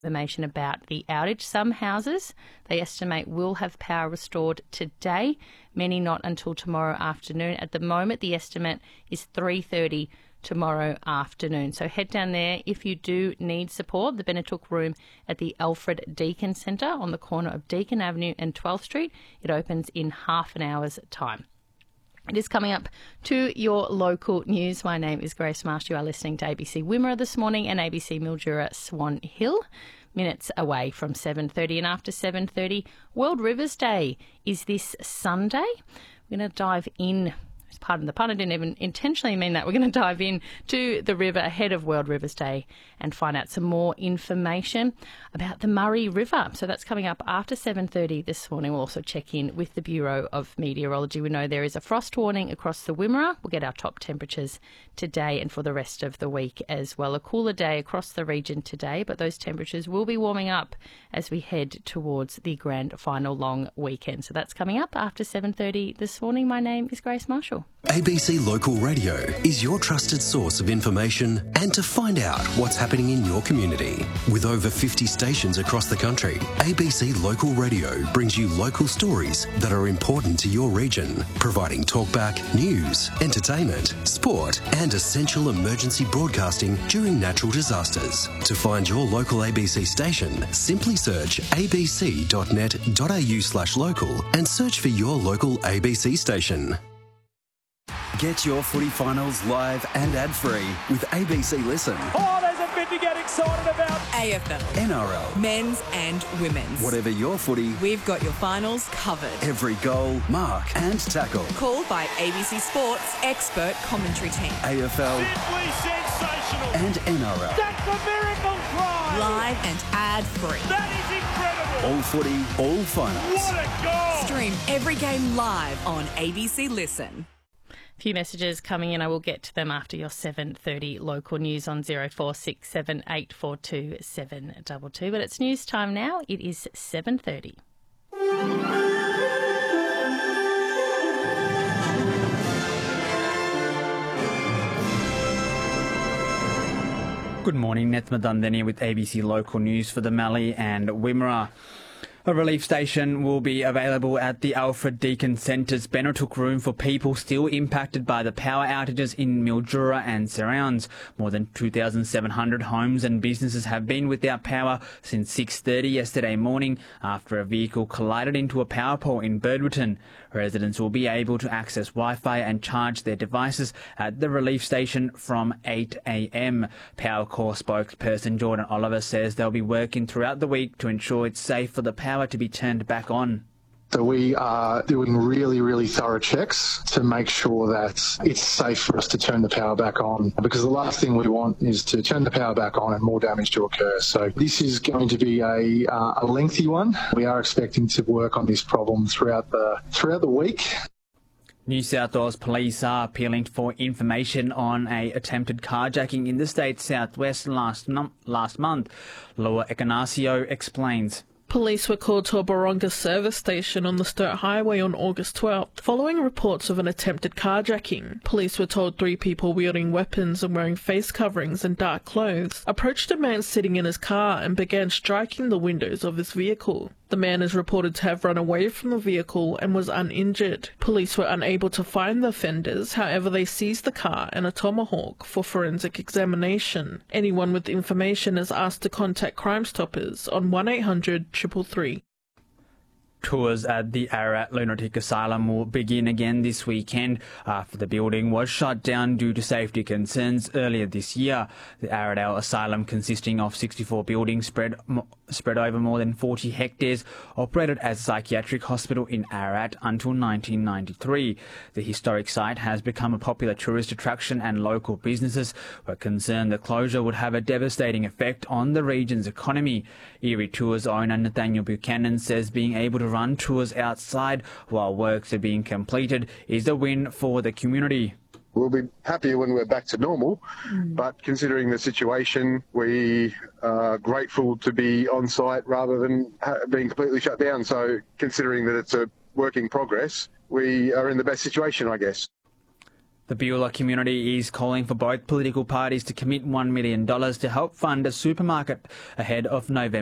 Information about the outage. Some houses, they estimate, will have power restored today, many not until tomorrow afternoon. At the moment, the estimate is 3:30 tomorrow afternoon. So head down there if you do need support. The Benetook Room at the Alfred Deakin Centre on the corner of Deakin Avenue and 12th Street. It opens in half an hour's time. It is coming up to your local news. My name is Grace Marsh. You are listening to ABC Wimmera this morning and ABC Mildura Swan Hill. Minutes away from 7:30, and after 7:30, World Rivers Day is this Sunday. We're going to dive in. Pardon the pun, I didn't even intentionally mean that. We're going to dive in to the river ahead of World Rivers Day and find out some more information about the Murray River. So that's coming up after 7:30 this morning. We'll also check in with the Bureau of Meteorology. We know there is a frost warning across the Wimmera. We'll get our top temperatures today and for the rest of the week as well. A cooler day across the region today, but those temperatures will be warming up as we head towards the grand final long weekend. So that's coming up after 7:30 this morning. My name is Grace Marshall. ABC Local Radio is your trusted source of information and to find out what's happening in your community. With over 50 stations across the country, ABC Local Radio brings you local stories that are important to your region, providing talkback, news, entertainment, sport and essential emergency broadcasting during natural disasters. To find your local ABC station, simply search abc.net.au/local and search for your local ABC station. Get your footy finals live and ad-free with ABC Listen. Oh, there's a bit to get excited about. AFL, NRL, men's and women's. Whatever your footy, We've got your finals covered. every goal, mark and tackle. Called by ABC Sports expert commentary team. AFL Simply sensational. and NRL. That's a miracle try. Live and ad-free. That is incredible. All footy, all finals. What a goal. Stream every game live on ABC Listen. Few messages coming in. I will get to them after your 7:30 local news on 0467 842 722. But it's news time now. It is 7:30. Good morning, Nethma Dundeni with ABC Local News for the Mallee and Wimmera. A relief station will be available at the Alfred Deakin Centre's Benetook Room for people still impacted by the power outages in Mildura and surrounds. More than 2,700 homes and businesses have been without power since 6:30 yesterday morning after a vehicle collided into a power pole in Birdwotton. Residents will be able to access Wi-Fi and charge their devices at the relief station from 8 a.m. Powercorp spokesperson Jordan Oliver says they'll be working throughout the week to ensure it's safe for the power to be turned back on. So we are doing really thorough checks to make sure that it's safe for us to turn the power back on, because the last thing we want is to turn the power back on and more damage to occur. So this is going to be a lengthy one. We are expecting to work on this problem throughout the week. New South Wales Police are appealing for information on a attempted carjacking in the state's southwest last month. Laura Ecanasio explains. Police were called to a Baronga service station on the Sturt Highway on August 12th, following reports of an attempted carjacking. Police were told 3 people wielding weapons and wearing face coverings and dark clothes approached a man sitting in his car and began striking the windows of his vehicle. The man is reported to have run away from the vehicle and was uninjured. Police were unable to find the offenders, however they seized the car and a tomahawk for forensic examination. Anyone with information is asked to contact Crime Stoppers on 1-800-333. Tours at the Ararat Lunatic Asylum will begin again this weekend after the building was shut down due to safety concerns earlier this year. The Ararat Asylum, consisting of 64 buildings spread over more than 40 hectares, operated as a psychiatric hospital in Ararat until 1993. The historic site has become a popular tourist attraction, and local businesses were concerned the closure would have a devastating effect on the region's economy. Erie Tours owner Nathaniel Buchanan says being able to run tours outside while works are being completed is a win for the community. We'll be happier when we're back to normal, but considering the situation, we are grateful to be on site rather than being completely shut down. So considering that it's a work in progress, we are in the best situation, I guess. The Beulah community is calling for both political parties to commit $1 million to help fund a supermarket ahead of November.